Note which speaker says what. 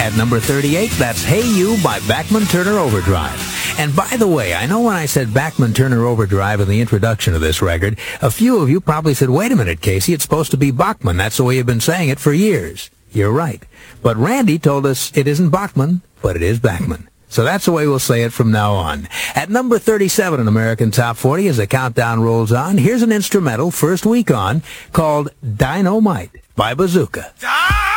Speaker 1: At number 38, that's Hey You by Bachman Turner Overdrive. And by the way, I know when I said Bachman Turner Overdrive in the introduction of this record, a few of you probably said, wait a minute, Casey, it's supposed to be Bachman. That's the way you've been saying it for years. You're right. But Randy told us it isn't Bachman, but it is Bachman. So that's the way we'll say it from now on. At number 37 in American Top 40, as the countdown rolls on, here's an instrumental, first week on, called Dynamite by Bazooka.